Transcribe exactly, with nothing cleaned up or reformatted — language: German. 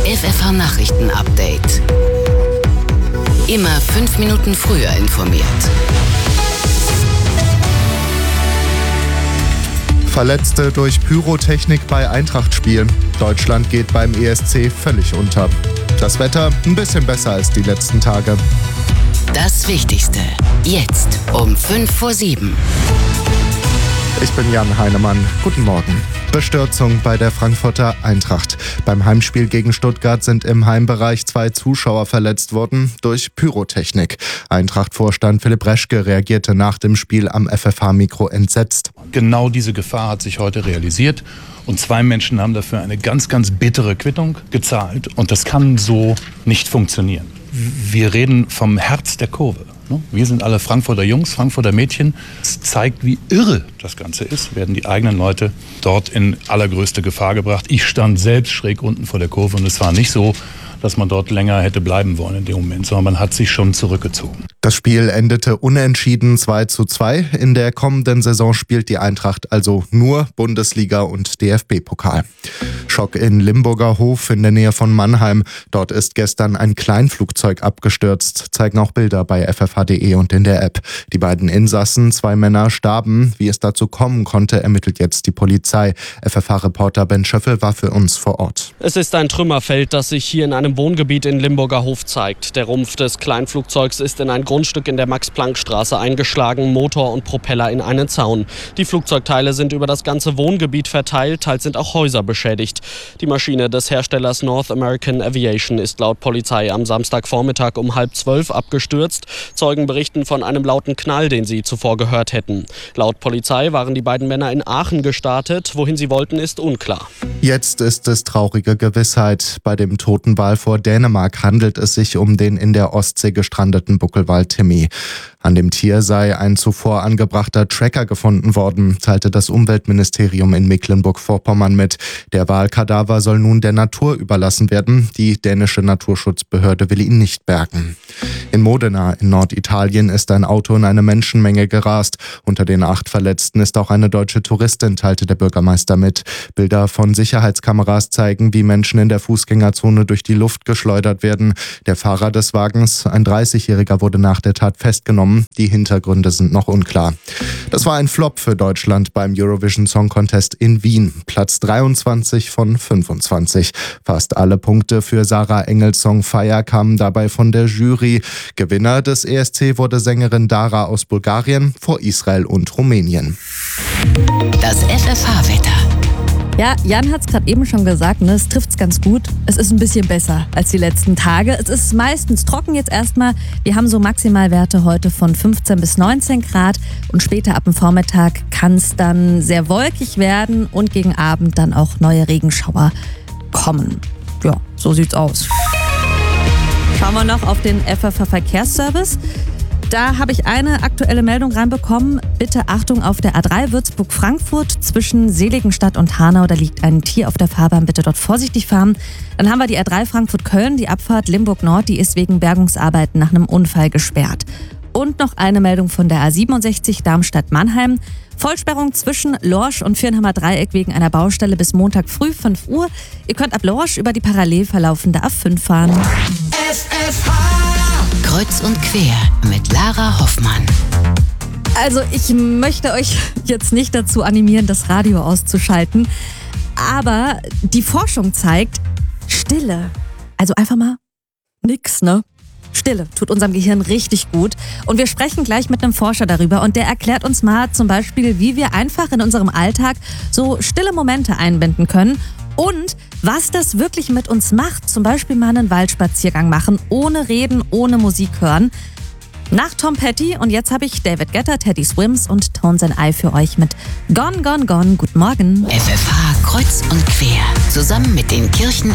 F F H-Nachrichten-Update. Immer fünf Minuten früher informiert. Verletzte durch Pyrotechnik bei Eintracht-Spielen. Deutschland geht beim E S C völlig unter. Das Wetter ein bisschen besser als die letzten Tage. Das Wichtigste jetzt um fünf vor sieben. Ich bin Jan Heinemann. Guten Morgen. Bestürzung bei der Frankfurter Eintracht. Beim Heimspiel gegen Stuttgart sind im Heimbereich zwei Zuschauer verletzt worden durch Pyrotechnik. Eintracht-Vorstand Philipp Reschke reagierte nach dem Spiel am F F H-Mikro entsetzt. Genau diese Gefahr hat sich heute realisiert und zwei Menschen haben dafür eine ganz, ganz bittere Quittung gezahlt und das kann so nicht funktionieren. Wir reden vom Herz der Kurve. Wir sind alle Frankfurter Jungs, Frankfurter Mädchen. Es zeigt, wie irre das Ganze ist, werden die eigenen Leute dort in allergrößte Gefahr gebracht. Ich stand selbst schräg unten vor der Kurve und es war nicht so, dass man dort länger hätte bleiben wollen in dem Moment, sondern man hat sich schon zurückgezogen. Das Spiel endete unentschieden zwei zu zwei. In der kommenden Saison spielt die Eintracht also nur Bundesliga und D F B-Pokal. Schock in Limburger Hof in der Nähe von Mannheim. Dort ist gestern ein Kleinflugzeug abgestürzt, zeigen auch Bilder bei f f h punkt d e und in der App. Die beiden Insassen, zwei Männer, starben. Wie es dazu kommen konnte, ermittelt jetzt die Polizei. F F H-Reporter Ben Schöffel war für uns vor Ort. Es ist ein Trümmerfeld, das sich hier in einem Wohngebiet in Limburger Hof zeigt. Der Rumpf des Kleinflugzeugs ist in ein Grundstück in der Max-Planck-Straße eingeschlagen, Motor und Propeller in einen Zaun. Die Flugzeugteile sind über das ganze Wohngebiet verteilt, teils sind auch Häuser beschädigt. Die Maschine des Herstellers North American Aviation ist laut Polizei am Samstagvormittag um halb zwölf abgestürzt. Zeugen berichten von einem lauten Knall, den sie zuvor gehört hätten. Laut Polizei waren die beiden Männer in Aachen gestartet. Wohin sie wollten, ist unklar. Jetzt ist es traurige Gewissheit. Bei dem Totenwal vor Dänemark handelt es sich um den in der Ostsee gestrandeten Buckelwal Timmy. An dem Tier sei ein zuvor angebrachter Tracker gefunden worden, teilte das Umweltministerium in Mecklenburg-Vorpommern mit. Der Walkadaver soll nun der Natur überlassen werden. Die dänische Naturschutzbehörde will ihn nicht bergen. In Modena in Norditalien ist ein Auto in eine Menschenmenge gerast. Unter den acht Verletzten ist auch eine deutsche Touristin, teilte der Bürgermeister mit. Bilder von Sicherheitskameras zeigen, wie Menschen in der Fußgängerzone durch die Luft geschleudert werden. Der Fahrer des Wagens, ein dreißigjähriger, wurde nach der Tat festgenommen. Die Hintergründe sind noch unklar. Das war ein Flop für Deutschland beim Eurovision Song Contest in Wien. Platz dreiundzwanzig von fünfundzwanzig. Fast alle Punkte für Sarah Engels Song Fire kamen dabei von der Jury. Gewinner des E S C wurde Sängerin Dara aus Bulgarien vor Israel und Rumänien. Das F F H-Wetter. Ja, Jan hat es gerade eben schon gesagt, ne? Es trifft es ganz gut. Es ist ein bisschen besser als die letzten Tage. Es ist meistens trocken jetzt erstmal. Wir haben so Maximalwerte heute von fünfzehn bis neunzehn Grad und später ab dem Vormittag kann es dann sehr wolkig werden und gegen Abend dann auch neue Regenschauer kommen. Ja, so sieht's aus. Schauen wir noch auf den F F H-Verkehrsservice. Da habe ich eine aktuelle Meldung reinbekommen. Bitte Achtung auf der A drei Würzburg-Frankfurt zwischen Seligenstadt und Hanau. Da liegt ein Tier auf der Fahrbahn. Bitte dort vorsichtig fahren. Dann haben wir die A drei Frankfurt-Köln. Die Abfahrt Limburg-Nord, die ist wegen Bergungsarbeiten nach einem Unfall gesperrt. Und noch eine Meldung von der A siebenundsechzig Darmstadt-Mannheim. Vollsperrung zwischen Lorsch und Viernhammer Dreieck wegen einer Baustelle bis Montag früh fünf Uhr. Ihr könnt ab Lorsch über die parallel verlaufende A fünf fahren. F F H Kreuz und quer mit Lara Hoffmann. Also ich möchte euch jetzt nicht dazu animieren, das Radio auszuschalten, aber die Forschung zeigt, Stille, also einfach mal nix, ne? Stille tut unserem Gehirn richtig gut und wir sprechen gleich mit einem Forscher darüber und der erklärt uns mal zum Beispiel, wie wir einfach in unserem Alltag so stille Momente einbinden können und was das wirklich mit uns macht, zum Beispiel mal einen Waldspaziergang machen, ohne reden, ohne Musik hören. Nach Tom Petty und jetzt habe ich David Guetta, Teddy Swims und Tones and I für euch mit Gone, Gone, Gone. Guten Morgen. F F H Kreuz und quer. Zusammen mit den Kirchen